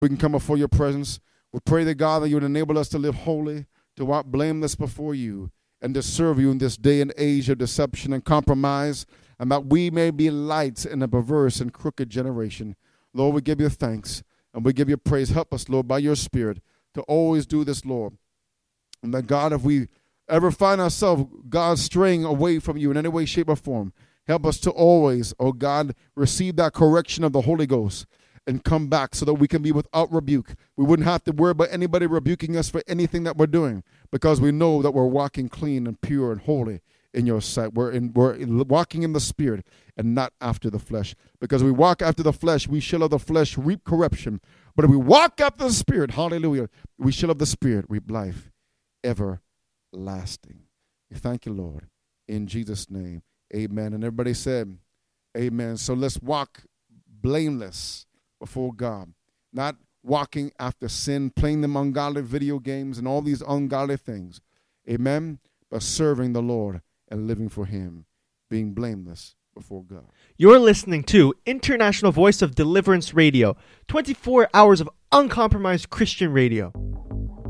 we can come before your presence. We pray that, God, that you would enable us to live holy, to walk blameless before you, and to serve you in this day and age of deception and compromise, and that we may be lights in a perverse and crooked generation. Lord, we give you thanks, and we give you praise. Help us, Lord, by your Spirit, to always do this, Lord. And that, God, if we ever find ourselves, God, straying away from you in any way, shape, or form, help us to always, oh God, receive that correction of the Holy Ghost and come back so that we can be without rebuke. We wouldn't have to worry about anybody rebuking us for anything that we're doing, because we know that we're walking clean and pure and holy in your sight. We're walking in the Spirit and not after the flesh. Because we walk after the flesh, we shall of the flesh reap corruption. But if we walk after the Spirit, hallelujah, we shall of the Spirit reap life everlasting. We thank you, Lord, in Jesus' name. Amen. And everybody said, amen. So let's walk blameless before God, not walking after sin, playing them ungodly video games and all these ungodly things. Amen. But serving the Lord and living for him, being blameless before God. You're listening to International Voice of Deliverance Radio, 24 hours of uncompromised Christian radio.